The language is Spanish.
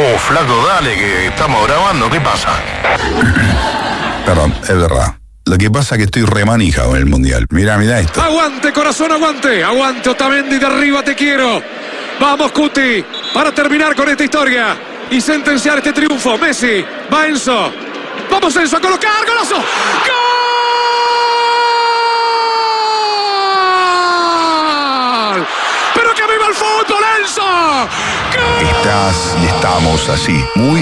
Oh, flaco, dale, que estamos grabando. ¿Qué pasa? Perdón, es verdad. Lo que pasa es que estoy remanijado en el Mundial. Mirá esto. Aguante, corazón, aguante. Aguante, Otamendi, de arriba te quiero. Vamos, Cuti, para terminar con esta historia y sentenciar este triunfo. Messi, va Enzo. Vamos, Enzo, a colocar. ¡Golazo! ¡Gol! ¡Pero que viva el fútbol, Enzo! ¡Gol! Estás y estamos así, muy